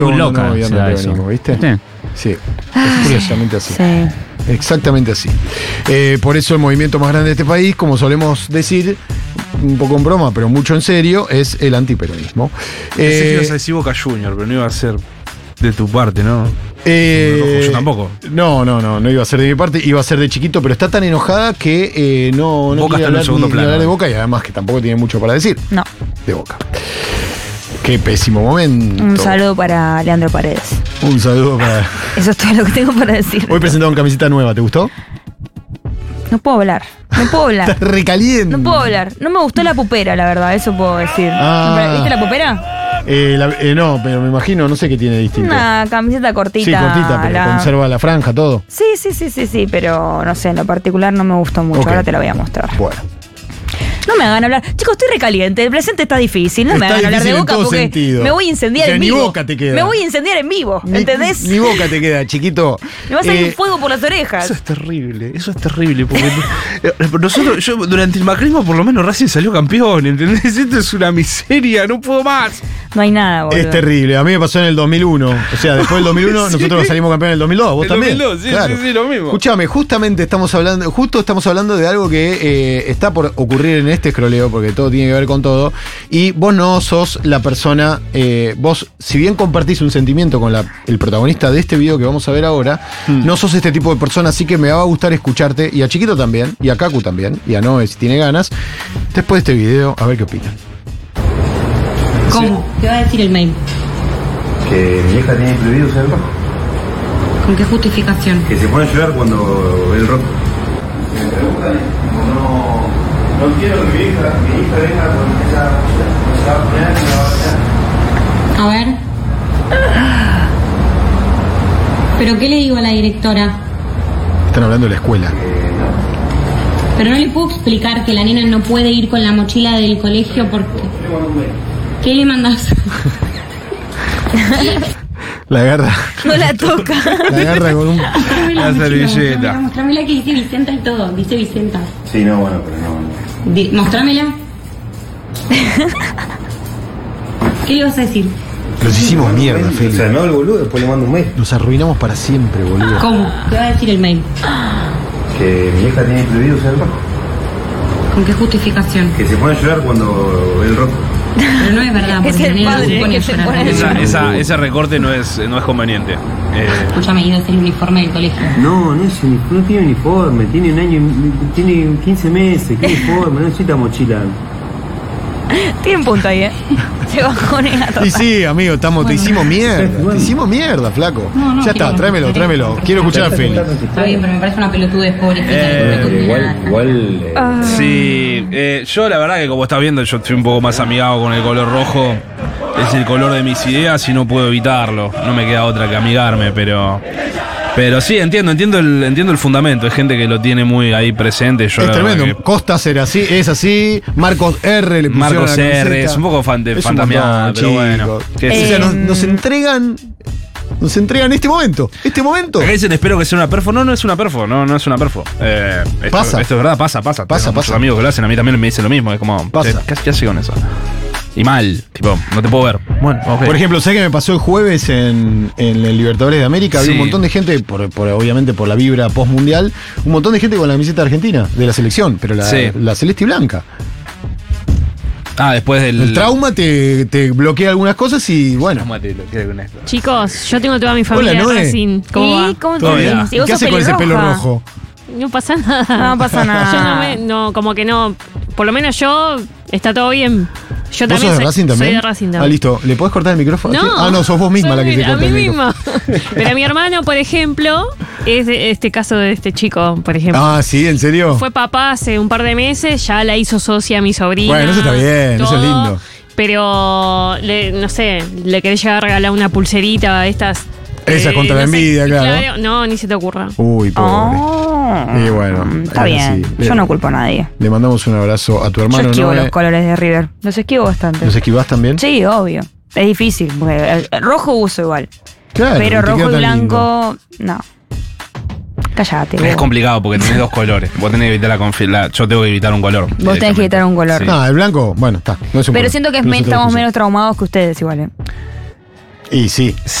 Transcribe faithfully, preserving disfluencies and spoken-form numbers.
Muy loca. No, no, venimos, ¿viste? Sí. Sí, es curiosamente así. Sí. Exactamente así. Eh, por eso el movimiento más grande de este país, como solemos decir, un poco en broma, pero mucho en serio, es el antiperonismo. Pensé Eh, que ibas a decir Boca Junior, pero no iba a ser de tu parte, ¿no? Eh, Yo tampoco. No, no, no, no iba a ser de mi parte, iba a ser de chiquito, pero está tan enojada que eh, no, no Boca quiere está en hablar, segundo ni- ni plano. hablar de Boca y además que tampoco tiene mucho para decir No. de Boca. Qué pésimo momento. Un saludo para Leandro Paredes. Un saludo para... Eso es todo lo que tengo para decir. Hoy presentaron camiseta nueva, ¿te gustó? No puedo hablar. No puedo hablar. Está recaliente. No puedo hablar. No me gustó la pupera, la verdad. Eso puedo decir. Ah. ¿Viste la pupera? Eh, la- eh, no, pero me imagino, no sé qué tiene distinto. Una camiseta cortita. Sí, cortita, pero la- conserva la franja, todo. Sí, sí, sí, sí, sí, pero no sé, en lo particular no me gustó mucho. Ok. Ahora te la voy a mostrar. Bueno. No me hagan hablar. Chicos, estoy recaliente. El presente está difícil. No me Está hagan hablar de difícil en Boca todo porque sentido. me voy a incendiar O sea, en ni vivo. Boca te queda. Me voy a incendiar en vivo. Ni- ¿Entendés? Ni boca te queda, chiquito. Me va a salir Eh, fuego por las orejas. Eso es terrible, eso es terrible. Porque eh, nosotros, yo, durante el macrismo, por lo menos Racing salió campeón, ¿entendés? Esto es una miseria, no puedo más. No hay nada, boludo. Es terrible. A mí me pasó en el dos mil uno. O sea, después del dos mil uno Sí. nosotros salimos campeones en el dos mil dos. ¿Vos El también? dos mil dos, sí, sí, sí, lo mismo. Escúchame, justamente estamos hablando, justo estamos hablando de algo que eh, está por ocurrir en este escroleo, porque todo tiene que ver con todo. Y vos no sos la persona, eh, vos, si bien compartís un sentimiento con la- el protagonista de este video que vamos a ver ahora, Hmm. no sos este tipo de persona, así que me va a gustar escucharte, y a Chiquito también, y a Kaku también, y a Noé si tiene ganas, después de este video, a ver qué opinan. ¿Cómo? ¿Qué va a decir el mail? Que mi hija tiene prohibido usar el rojo. ¿Con qué justificación? Que se pone a llorar cuando ve el rojo. No, no quiero que mi hija, mi hija venga con esa se va a poner y la va a poner. A ver. ¿Pero qué le digo a la directora? Están hablando de la escuela. Pero no le puedo explicar que la nena no puede ir con la mochila del colegio porque... ¿Qué le mandas? La agarra, No la toca. la agarra con un... Mostrame La mochila, servilleta. mostrámela, mostrámela que dice Vicenta y todo. Dice Vicenta. Sí, no, bueno, pero no. Di- mostrámela. ¿Qué le vas a decir? Los hicimos mierda, O Feli. sea, no el boludo, después le mando un mail. Nos arruinamos para siempre, boludo. ¿Cómo? ¿Qué va a decir el mail? Que mi hija tiene prohibido usar el rojo. ¿Con qué justificación? Que se pone a llorar cuando ve el rojo. Pero no es verdad, Es porque el la nena no padre se pone a que se llorar. pone a Esa, esa- ese recorte no es, no es conveniente. Eh, Escúchame, Guido, es el uniforme del colegio. No, no, es uni- no tiene uniforme, tiene un año, y- tiene quince meses, ¿qué uniforme? No necesita mochila. Tiene un punto ahí, ¿eh? Se bajonea todo. Y sí, amigo, estamos, te hicimos mierda. Bueno. Te hicimos mierda, flaco. No, no, ya está, quiero- tráemelo, tráemelo. Quiero escuchar a Feli. Está bien, pero me parece una pelotudez, pobrecita. Eh, no tiene igual, nada. igual. eh, Ah. sí, eh, yo la verdad que como estás viendo, yo estoy un poco más amigado con el color rojo. Es el color de mis ideas y no puedo evitarlo. No me queda otra que amigarme, pero... Pero sí, entiendo, entiendo el, entiendo el fundamento. Hay gente que lo tiene muy ahí presente. Yo Es la verdad tremendo. que- Costas era así, es así. Marcos R le pusieron Marcos la R, camiseta. es un poco fan de Es un fantameada, montón, pero bueno. chicos. qué O sé sea, yo. nos, nos entregan. Nos entregan este momento. Este momento. Acá dicen, espero que sea una perfo. No, no es una perfo. No, no es una perfo. Eh, esto, Pasa. Esto es verdad, pasa, pasa. Pasa, Tengo muchos pasa. amigos que lo hacen, a mí también me dicen lo mismo. Es como, Pasa. che, ¿qué, qué hace con eso? Y mal, tipo, no te puedo ver. Bueno, ok. Por ejemplo, ¿sabes qué me pasó el jueves en, en el Libertadores de América? Había Sí. un montón de gente, por, por- obviamente por la vibra postmundial, un montón de gente con la camiseta argentina, de la selección, pero la, Sí. la celeste y blanca. Ah, después del. El trauma te, te bloquea algunas cosas y bueno. Tómate lo que con esto. Chicos, yo tengo toda mi familia Hola, de Noé. Racing. ¿Cómo ¿Y va? cómo te Todo bien. ves? ¿Y qué hace con ese pelo rojo? No pasa nada. No pasa nada. Yo no me, no, como que no, por lo menos yo, está todo bien. Yo ¿Vos también sos de soy, Racing también? soy de Racing también. Ah, listo. ¿Le podés cortar el micrófono? No. Ah, no, sos vos misma la que Soy te corta a el mí micrófono. misma. Pero mi hermano, por ejemplo, es de este caso de este chico, por ejemplo. Ah, sí, ¿en serio? Fue papá hace un par de meses, ya la hizo socia a mi sobrina. Bueno, eso está bien, eso es todo, lindo. Pero, le- no sé, le querés llegar a regalar una pulserita, estas... Esa contra la no sé, envidia, claro. No, ni se te ocurra. Uy, pobre. Oh. Y bueno, Está eh, bien. sí. Yo no culpo a nadie. Le mandamos un abrazo a tu Yo hermano. esquivo ¿no? los colores de River. Los esquivo bastante. ¿Los esquivás también? Sí, obvio. Es difícil. Porque el- el rojo uso igual. Claro. pero te rojo queda y tan lindo. blanco, no. Cállate. Es vos. complicado porque tenés dos colores. Vos tenés que evitar la confianza. Yo tengo que evitar un color. Vos tenés que evitar un color. Sí. No, el blanco, bueno, está. No es un Pero color. siento que es No men- es otra estamos cosa. menos traumados que ustedes igual. ¿eh? Y sí.